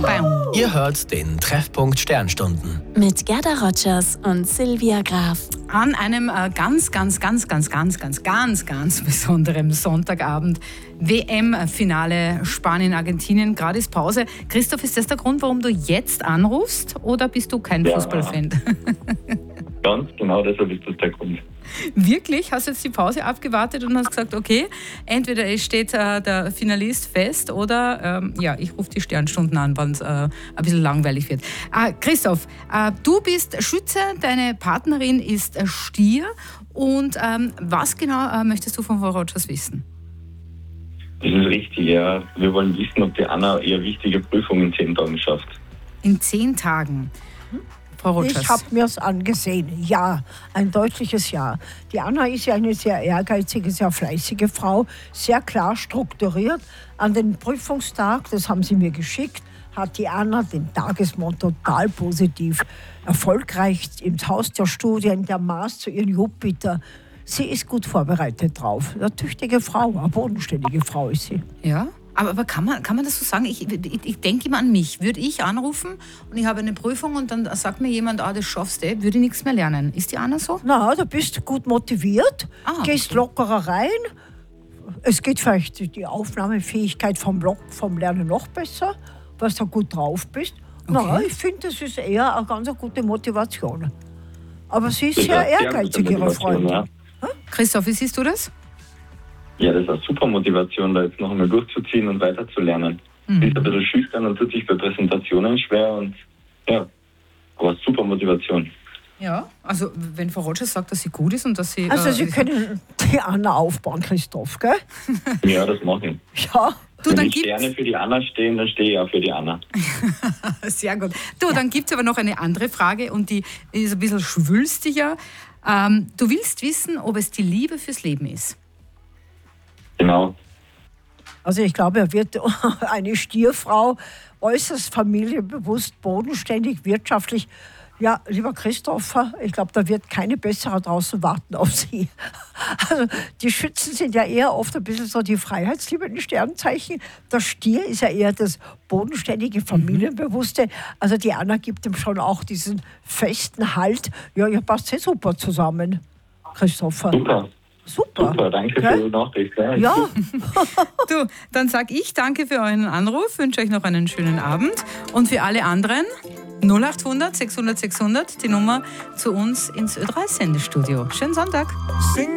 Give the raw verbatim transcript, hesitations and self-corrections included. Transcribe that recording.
Baum. Ihr hört den Treffpunkt Sternstunden. Mit Gerda Rogers und Silvia Graf. An einem äh, ganz, ganz, ganz, ganz, ganz, ganz, ganz, ganz besonderen Sonntagabend. W M-Finale Spanien-Argentinien. Gerade ist Pause. Christoph, ist das der Grund, warum du jetzt anrufst? Oder bist du kein Ja. Fußballfan? Ganz genau deshalb ist das der Grund. Wirklich? Hast du jetzt die Pause abgewartet und hast gesagt, okay, entweder es steht äh, der Finalist fest oder ähm, ja, ich rufe die Sternstunden an, wenn es äh, ein bisschen langweilig wird. Äh, Christoph, äh, du bist Schütze, deine Partnerin ist äh, Stier und ähm, was genau äh, möchtest du von Frau Rogers wissen? Das ist richtig, ja. Wir wollen wissen, ob die Anna eher wichtige Prüfungen in zehn Tagen schafft. In zehn Tagen. Frau Rogers. Ich habe mir es angesehen. Ja, ein deutliches Ja. Die Anna ist ja eine sehr ehrgeizige, sehr fleißige Frau, sehr klar strukturiert. An den Prüfungstag, das haben sie mir geschickt, hat die Anna den Tagesmond total positiv, erfolgreich ins Haus der Studien, der Mars zu ihren Jupiter. Sie ist gut vorbereitet drauf. Eine tüchtige Frau, eine bodenständige Frau ist sie. Ja? Aber, aber kann, man, kann man das so sagen? Ich, ich, ich denke immer an mich. Würde ich anrufen und ich habe eine Prüfung und dann sagt mir jemand, ah, das schaffst du, würde ich nichts mehr lernen. Ist die Anna so? Na, du bist gut motiviert, Ah, gehst okay. lockerer rein. Es geht vielleicht die Aufnahmefähigkeit vom, Lock, vom Lernen noch besser, weil du gut drauf bist. Na, Okay. ich finde, das ist eher eine ganz gute Motivation. Aber sie ist Das sehr eine sehr ehrgeizig, gute ihre Motivation, Freundin. ja. Christoph, wie siehst du das? Ja, das ist eine super Motivation, da jetzt noch einmal durchzuziehen und weiterzulernen. Mhm. Sie ist ein bisschen schüchtern und tut sich bei Präsentationen schwer und ja, aber super Motivation. Ja, also wenn Frau Rogers sagt, dass sie gut ist und dass sie... Also, äh, Sie können die Anna aufbauen, Christoph, gell? Ja, das mache ich. Ja. Du, Wenn dann die gibt's... Sterne für die Anna stehen, dann stehe ich auch für die Anna. Sehr gut. Du, dann gibt es aber noch eine andere Frage und die ist ein bisschen schwülstiger. Ähm, du willst wissen, ob es die Liebe fürs Leben ist. Genau. Also ich glaube, er wird eine Stierfrau, äußerst familienbewusst, bodenständig, wirtschaftlich. Ja, lieber Christopher, ich glaube, da wird keine bessere draußen warten auf Sie. Also die Schützen sind ja eher oft ein bisschen so die freiheitsliebenden Sternzeichen. Der Stier ist ja eher das bodenständige, familienbewusste. Also die Anna gibt ihm schon auch diesen festen Halt. Ja, ihr passt sehr super zusammen, Christopher. Super. Super. Super, danke Gell? für die Nachricht. Ja. Ja. Du, dann sag ich danke für euren Anruf, wünsche euch noch einen schönen Abend und für alle anderen null acht hundert sechshundert sechshundert die Nummer zu uns ins Ö drei Sendestudio. Schönen Sonntag.